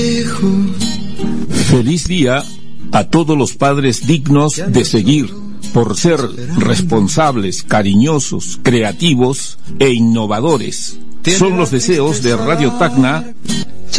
Feliz día a todos los padres dignos de seguir por ser responsables, cariñosos, creativos e innovadores. Son los deseos de Radio Tacna